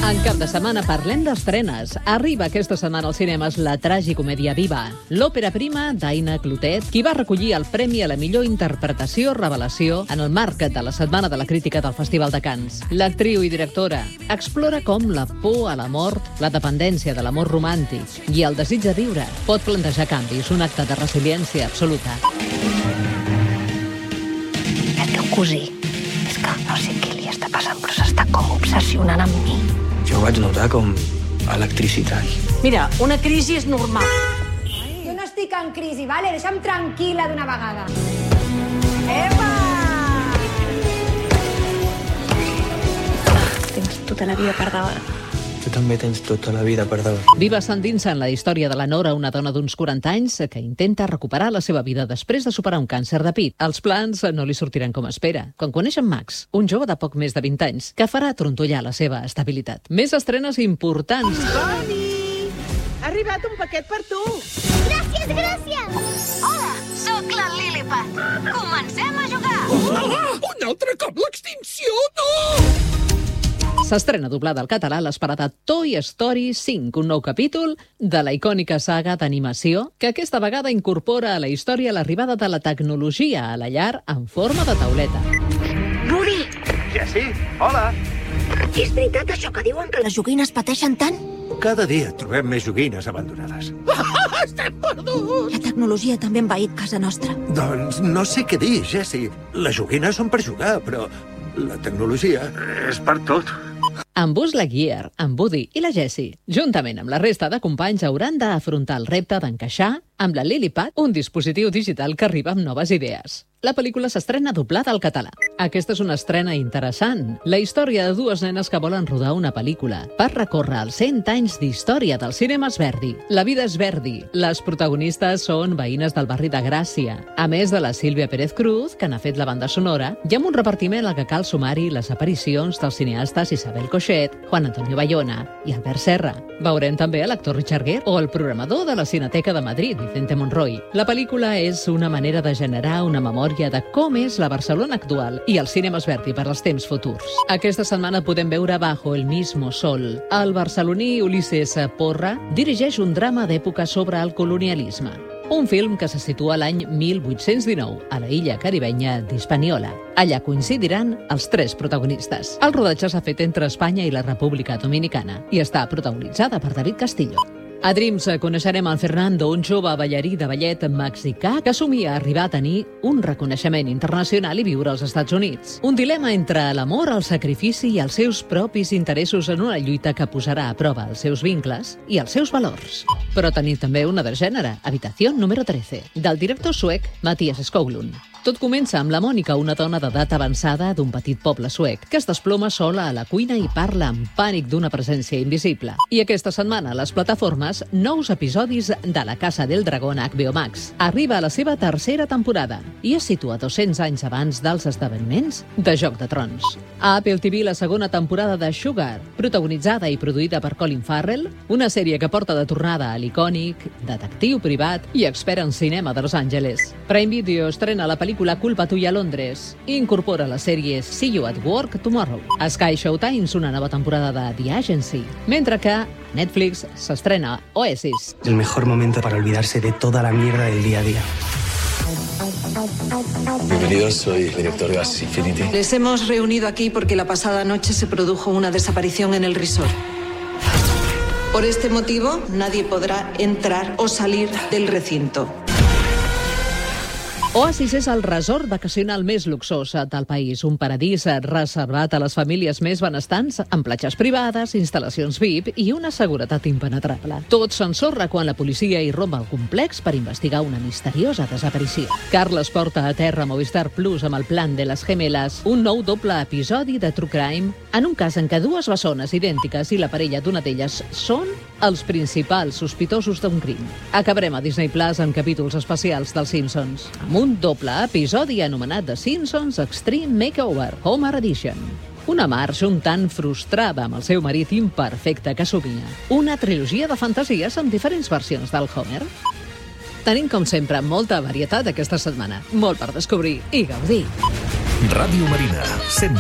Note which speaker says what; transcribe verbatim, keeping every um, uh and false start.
Speaker 1: En cap de setmana parlem d'estrenes. Arriba aquesta setmana als cinemes la tragicomèdia Viva, l'òpera prima d'Aina Clotet, qui va recollir el Premi a la millor interpretació revelació en el marc de la Setmana de la Crítica del Festival de Cannes. L'actriu i directora explora com la por a la mort, la dependència de l'amor romàntic i el desig de viure pot plantejar canvis, un acte de resiliència absoluta.
Speaker 2: El teu cosí, és que no sé què li està passant, però s'està com obsessionant amb mi.
Speaker 3: Jo ho vaig notar com electricitat.
Speaker 2: Mira, una crisi és normal.
Speaker 4: Jo no estic en crisi, vale? Deixa'm tranquil·la d'una vegada. Epa!
Speaker 2: Tens tota la vida per davant.
Speaker 3: Tu també tens tota la vida per davant.
Speaker 1: Viva s'endinsa en la història de la Nora, una dona d'uns quaranta anys que intenta recuperar la seva vida després de superar un càncer de pit. Els plans no li sortiran com espera. Quan coneix en Max, un jove de poc més de vint anys, que farà trontollar la seva estabilitat. Més estrenes importants.
Speaker 5: Toni! Ha arribat un paquet per tu!
Speaker 6: Gràcies, gràcies! Hola, sóc la Liliput. Comencem a jugar!
Speaker 7: Oh, un altre cop l'extinció, no!
Speaker 1: S'estrena doblada al català l'esperada Toy Story cinc, un nou capítol de la icònica saga d'animació que aquesta vegada incorpora a la història l'arribada de la tecnologia a la llar en forma de tauleta.
Speaker 2: Woody!
Speaker 8: Jessie, hola!
Speaker 2: És veritat això que diuen que les joguines pateixen tant?
Speaker 8: Cada dia trobem més joguines abandonades.
Speaker 7: Estem perduts!
Speaker 2: La tecnologia també ha envaït casa nostra.
Speaker 8: Doncs no sé què dir, Jessie. Les joguines són per jugar, però la tecnologia és per tot.
Speaker 1: En Buzz Lightyear, en Woody i la Jessie, juntament amb la resta de companys, hauran d'afrontar el repte d'encaixar amb la Liliput, un dispositiu digital que arriba amb noves idees. La pel·lícula s'estrena doblada al català. Aquesta és una estrena interessant. La història de dues nenes que volen rodar una pel·lícula per recórrer els cent anys d'història del cinema Verdi. La vida és Verdi. Les protagonistes són veïnes del barri de Gràcia, a més de la Sílvia Pérez Cruz, que n'ha fet la banda sonora, i amb un repartiment al que cal sumar-hi les aparicions dels cineastes Isabel Coixet, Juan Antonio Bayona i Albert Serra. Veurem també a l'actor Richard Gere o el programador de la Cineteca de Madrid, Vicente Monroy. La pel·lícula és una manera de generar una memòria de com és la Barcelona actual i el cinema Verdi per als temps futurs. Aquesta setmana podem veure Bajo el mismo sol. El barceloní Ulises Porra dirigeix un drama d'època sobre el colonialisme. Un film que se situa l'any mil vuit-cents dinou a la illa caribenya d'Hispaniola. Allà coincidiran els tres protagonistes. El rodatge s'ha fet entre Espanya i la República Dominicana i està protagonitzada per David Castillo. A Dreams coneixerem en Fernando, un jove ballarí de ballet mexicà que somia arribar a tenir un reconeixement internacional i viure als Estats Units. Un dilema entre l'amor, el sacrifici i els seus propis interessos en una lluita que posarà a prova els seus vincles i els seus valors. Però tenim també una de gènere, Habitació número trece, del director suec Mattias Skoglund. Tot comença amb la Mònica, una dona d'edat avançada d'un petit poble suec, que es desploma sola a la cuina i parla amb pànic d'una presència invisible. I aquesta setmana, a les plataformes, nous episodis de La Casa del Dragón a H B O Max. Arriba a la seva tercera temporada i es situa dos-cents anys abans dels esdeveniments de Joc de Trons. A Apple T V, la segona temporada de Sugar, protagonitzada i produïda per Colin Farrell, una sèrie que porta de tornada a l'icònic detectiu privat i expert en cinema de Los Angeles. Prime Video estrena la pel·lícula La culpa tuya a Londres. Incorpora la sèrie See You at Work Tomorrow. A Sky Showtime, una nova temporada de The Agency. Mentre que a Netflix s'estrena Oasis.
Speaker 3: El mejor momento para olvidarse de toda la mierda del día a día.
Speaker 9: Bienvenidos, soy el director de Oasis Infinity.
Speaker 10: Les hemos reunido aquí porque la pasada noche se produjo una desaparición en el resort. Por este motivo, nadie podrá entrar o salir del recinto.
Speaker 1: Oasis és el resort vacacional més luxós del país, un paradís reservat a les famílies més benestants, amb platges privades, instal·lacions V I P i una seguretat impenetrable. Tot s'ensorra quan la policia hi romba al complex per investigar una misteriosa desaparició. Carles porta a terra Movistar Plus amb el Plan de les Gemelas, un nou doble episodi de True Crime, en un cas en què dues bessones idèntiques i la parella d'una d'elles són els principals sospitosos d'un crim. Acabarem a Disney Plus amb capítols especials dels Simpsons, amb un doble episodi anomenat The Simpsons Extreme Makeover, Homer Edition. Una Marge un tant frustrada amb el seu marit imperfecte que somia. Una trilogia de fantasies amb diferents versions del Homer. Tenim, com sempre, molta varietat aquesta setmana. Molt per descobrir i gaudir.
Speaker 7: Ràdio Marina, cent